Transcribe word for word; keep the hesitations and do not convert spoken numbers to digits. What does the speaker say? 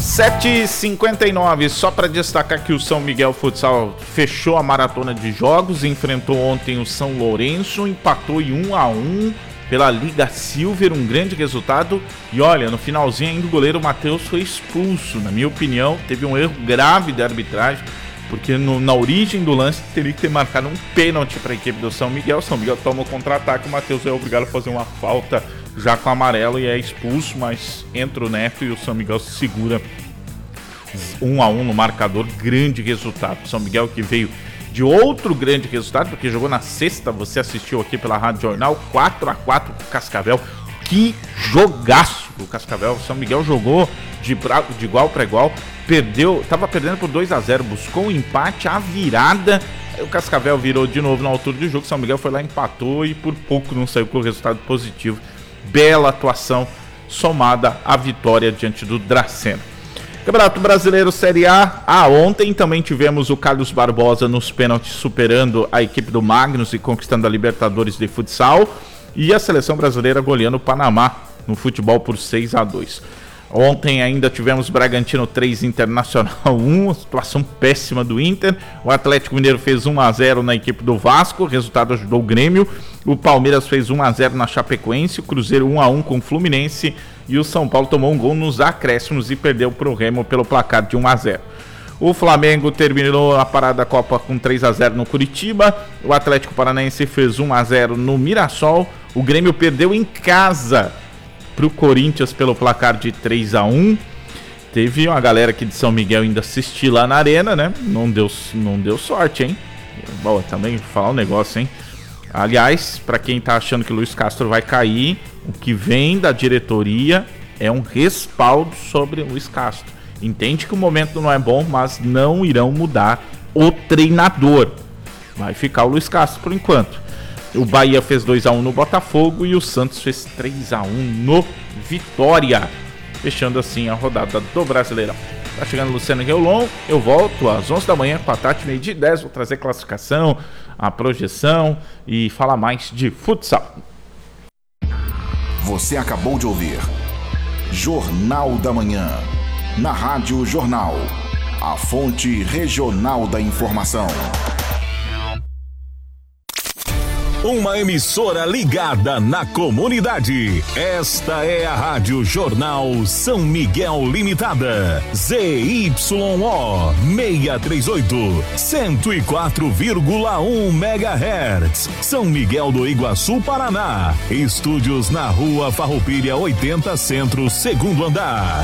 sete e cinquenta e nove, só para destacar que o São Miguel Futsal fechou a maratona de jogos, enfrentou ontem o São Lourenço, empatou em um a um pela Liga Silver, um grande resultado. E olha, no finalzinho ainda o goleiro Matheus foi expulso. Na minha opinião, teve um erro grave de arbitragem, porque no, na origem do lance teria que ter marcado um pênalti para a equipe do São Miguel. O São Miguel toma o contra-ataque, o Matheus é obrigado a fazer uma falta já com amarelo e é expulso, mas entra o Neto e o São Miguel se segura um a um no marcador. Grande resultado. O São Miguel que veio de outro grande resultado, porque jogou na sexta, você assistiu aqui pela Rádio Jornal, quatro a quatro com o Cascavel. Que jogaço o Cascavel. O São Miguel jogou de, pra, de igual para igual, perdeu, estava perdendo por dois a zero, buscou o um empate, a virada. O Cascavel virou de novo na altura do jogo. São Miguel foi lá, empatou e por pouco não saiu com o resultado positivo. Bela atuação somada à vitória diante do Dracena. Campeonato Brasileiro Série A. Ah, ontem também tivemos o Carlos Barbosa nos pênaltis superando a equipe do Magnus e conquistando a Libertadores de futsal. E a seleção brasileira goleando o Panamá no futebol por seis a dois. Ontem ainda tivemos Bragantino três, Internacional um, situação péssima do Inter. O Atlético Mineiro fez um a zero na equipe do Vasco, o resultado ajudou o Grêmio. O Palmeiras fez um a zero na Chapecoense, o Cruzeiro um a um com o Fluminense. E o São Paulo tomou um gol nos acréscimos e perdeu para o Remo pelo placar de um a zero. O Flamengo terminou a parada da Copa com três a zero no Curitiba. O Atlético Paranaense fez um a zero no Mirassol. O Grêmio perdeu em casa para o Corinthians pelo placar de três a um. Teve uma galera aqui de São Miguel ainda assistir lá na arena, né? Não deu, não deu sorte, hein? Bom, também vou falar um negócio, hein? Aliás, para quem tá achando que o Luiz Castro vai cair, o que vem da diretoria é um respaldo sobre o Luiz Castro. Entende que o momento não é bom, mas não irão mudar o treinador. Vai ficar o Luiz Castro por enquanto. O Bahia fez dois a um no Botafogo e o Santos fez três a um no Vitória. Fechando assim a rodada do Brasileirão. Tá chegando o Luciano Gueulon, eu volto às onze da manhã com a Tati, meio dia dez, vou trazer classificação, a projeção e falar mais de futsal. Você acabou de ouvir Jornal da Manhã, na Rádio Jornal, a fonte regional da informação. Uma emissora ligada na comunidade. Esta é a Rádio Jornal São Miguel Limitada. Z Y O seiscentos e trinta e oito, cento e quatro vírgula um megahertz. São Miguel do Iguaçu, Paraná. Estúdios na Rua Farroupilha oitenta, Centro, segundo andar.